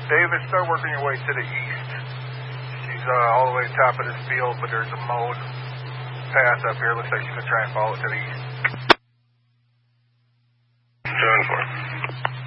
David, start working your way to the east. She's all the way to the top of this field, but there's a mowed path up here. Looks like she's going to try and follow it to the east.